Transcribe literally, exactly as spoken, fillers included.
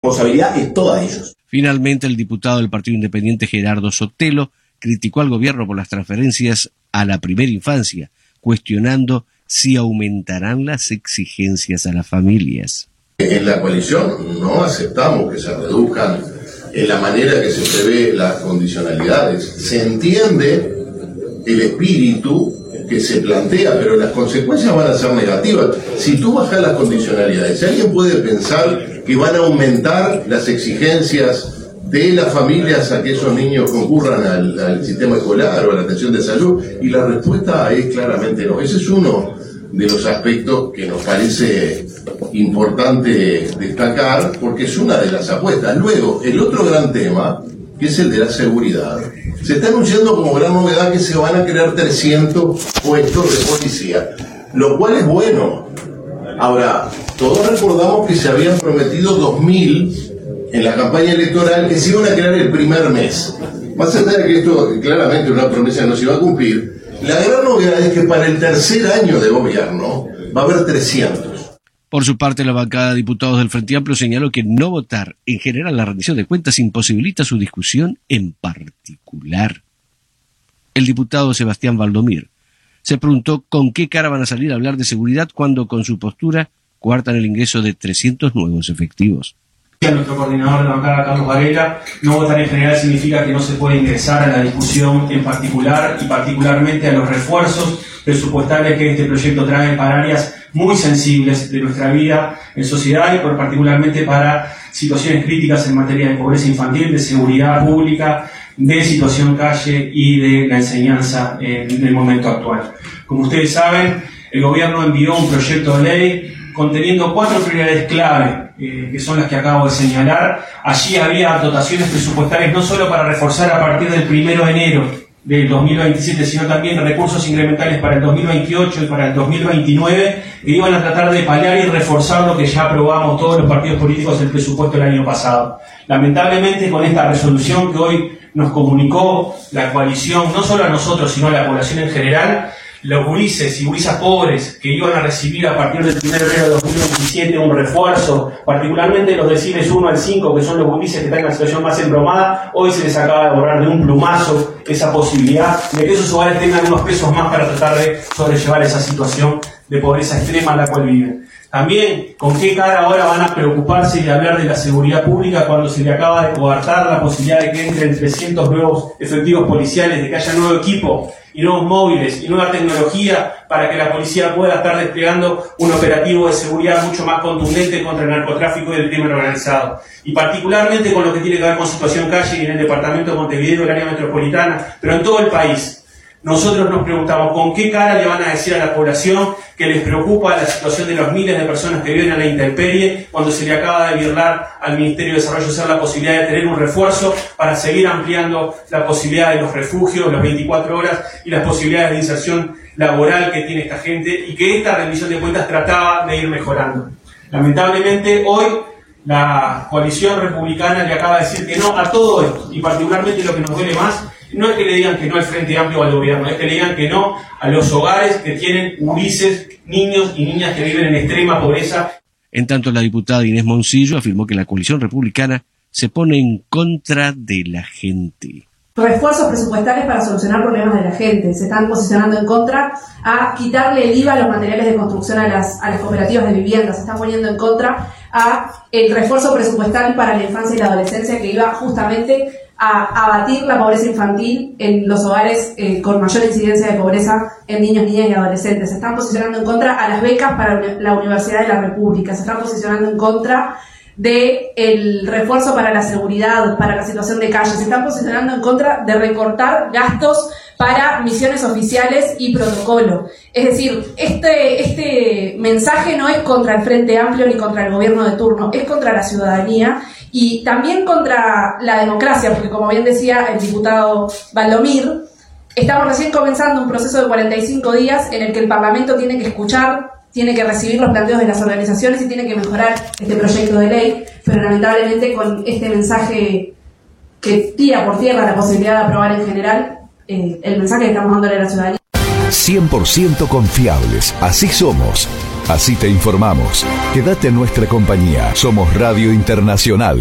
responsabilidad es toda de ellos. Finalmente, el diputado del Partido Independiente Gerardo Sotelo criticó al gobierno por las transferencias a la primera infancia, cuestionando si aumentarán las exigencias a las familias. En la coalición no aceptamos que se reduzcan en la manera que se prevé las condicionalidades. Se entiende el espíritu que se plantea, pero las consecuencias van a ser negativas. Si tú bajas las condicionalidades, ¿alguien puede pensar que van a aumentar las exigencias de las familias a que esos niños concurran al, al sistema escolar o a la atención de salud? Y la respuesta es claramente no. Ese es uno de los aspectos que nos parece importante destacar, porque es una de las apuestas. Luego, el otro gran tema, que es el de la seguridad. Se está anunciando como gran novedad que se van a crear trescientos puestos de policía, lo cual es bueno. Ahora, todos recordamos que se habían prometido dos mil en la campaña electoral que se iban a crear el primer mes. Más allá de que esto claramente una promesa no se iba a cumplir, la gran novedad es que para el tercer año de gobierno va a haber trescientos. Por su parte, la bancada de diputados del Frente Amplio señaló que no votar en general la rendición de cuentas imposibilita su discusión en particular. El diputado Sebastián Valdomir se preguntó con qué cara van a salir a hablar de seguridad cuando con su postura coartan el ingreso de trescientos nuevos efectivos. Nuestro coordinador de la bancada, Carlos Varela, no votar en general significa que no se puede ingresar a la discusión en particular y particularmente a los refuerzos presupuestales que este proyecto trae para áreas muy sensibles de nuestra vida en sociedad y por particularmente para situaciones críticas en materia de pobreza infantil, de seguridad pública, de situación calle y de la enseñanza en el momento actual. Como ustedes saben, el gobierno envió un proyecto de ley conteniendo cuatro prioridades clave, eh, que son las que acabo de señalar. Allí había dotaciones presupuestarias no solo para reforzar a partir del primero de enero del dos mil veintisiete, sino también recursos incrementales para el dos mil veintiocho y para el dos mil veintinueve, que iban a tratar de paliar y reforzar lo que ya aprobamos todos los partidos políticos del presupuesto del año pasado. Lamentablemente, con esta resolución que hoy nos comunicó la coalición, no solo a nosotros, sino a la población en general, los gurises y gurisas pobres que iban a recibir a partir del primero de enero de dos mil veintisiete un refuerzo, particularmente los deciles uno al cinco, que son los gurises que están en la situación más embromada, hoy se les acaba de borrar de un plumazo esa posibilidad de que esos hogares tengan unos pesos más para tratar de sobrellevar esa situación de pobreza extrema en la cual viven. También, ¿con qué cara ahora van a preocuparse de hablar de la seguridad pública cuando se le acaba de coartar la posibilidad de que entren trescientos nuevos efectivos policiales, de que haya nuevo equipo y nuevos móviles y nueva tecnología para que la policía pueda estar desplegando un operativo de seguridad mucho más contundente contra el narcotráfico y el crimen organizado? Y particularmente con lo que tiene que ver con situación calle y en el departamento de Montevideo, el área metropolitana, pero en todo el país. Nosotros nos preguntamos con qué cara le van a decir a la población que les preocupa la situación de los miles de personas que viven a la intemperie cuando se le acaba de virlar al Ministerio de Desarrollo Social la posibilidad de tener un refuerzo para seguir ampliando la posibilidad de los refugios, las veinticuatro horas y las posibilidades de inserción laboral que tiene esta gente y que esta rendición de cuentas trataba de ir mejorando. Lamentablemente hoy la coalición republicana le acaba de decir que no a todo esto y particularmente lo que nos duele más no es que le digan que no al Frente Amplio o al gobierno, es que le digan que no a los hogares que tienen gurises, niños y niñas que viven en extrema pobreza. En tanto, la diputada Inés Moncillo afirmó que la coalición republicana se pone en contra de la gente. Refuerzos presupuestales para solucionar problemas de la gente. Se están posicionando en contra a quitarle el I V A a los materiales de construcción a las, a las cooperativas de vivienda. Se están poniendo en contra a el refuerzo presupuestal para la infancia y la adolescencia que iba justamente a abatir la pobreza infantil en los hogares eh, con mayor incidencia de pobreza en niños, niñas y adolescentes. Se están posicionando en contra a las becas para la Universidad de la República. Se están posicionando en contra del refuerzo para la seguridad, para la situación de calle. Se están posicionando en contra de recortar gastos para misiones oficiales y protocolo. Es decir, este, este mensaje no es contra el Frente Amplio ni contra el gobierno de turno, es contra la ciudadanía y también contra la democracia, porque como bien decía el diputado Valdomir, estamos recién comenzando un proceso de cuarenta y cinco días en el que el Parlamento tiene que escuchar, tiene que recibir los planteos de las organizaciones y tiene que mejorar este proyecto de ley, pero lamentablemente con este mensaje que tira por tierra la posibilidad de aprobar en general, eh, el mensaje que estamos dándole a la ciudadanía. cien por ciento confiables, así somos, así te informamos. Quédate en nuestra compañía, somos Radio Internacional.